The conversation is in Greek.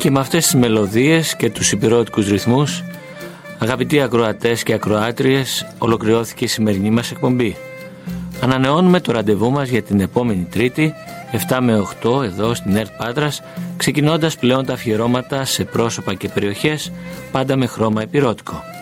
Και με αυτές τις μελωδίες και τους υπηρώτικους ρυθμούς, αγαπητοί ακροατές και ακροάτριες, ολοκληρώθηκε η σημερινή μας εκπομπή. Ανανεώνουμε το ραντεβού μας για την επόμενη Τρίτη, 7 με 8, εδώ στην ΕΡΤ Πάτρας, ξεκινώντας πλέον τα αφιερώματα σε πρόσωπα και περιοχές, πάντα με χρώμα υπηρώτικο.